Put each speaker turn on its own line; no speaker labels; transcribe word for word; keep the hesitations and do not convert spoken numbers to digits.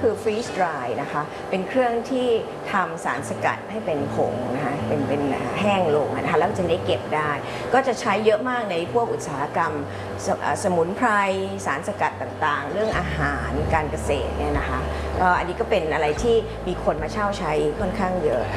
คือฟรีซดรายนะคะเป็นเครื่องที่ทำสารสกัดให้เป็นผงนะคะเป็นเป็นแห้งลงนะคะแล้วจะได้เก็บได้ก็จะใช้เยอะมากในพวกอุตสาหกรรมสสมุนไพรสารสกัดต่างๆเรื่องอาหารการเกษตรเนี่ยนะคะก็อันนี้ก็เป็นอะไรที่มีคนมาเช่าใช้ค่อนข้างเยอะ